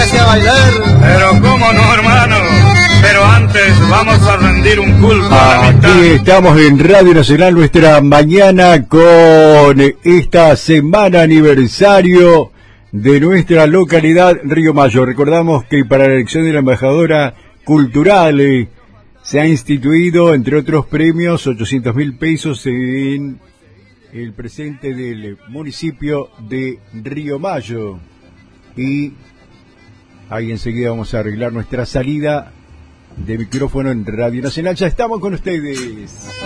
póngase a bailar. Pero cómo no, hermano. Pero antes vamos a rendir un culto a la amistad. Aquí estamos en Radio Nacional, nuestra mañana con esta semana aniversario de nuestra localidad Río Mayo. Recordamos que para la elección de la embajadora cultural se ha instituido, entre otros premios, 800.000 pesos en el presente del municipio de Río Mayo. Y ahí enseguida vamos a arreglar nuestra salida de micrófono en Radio Nacional. Ya estamos con ustedes.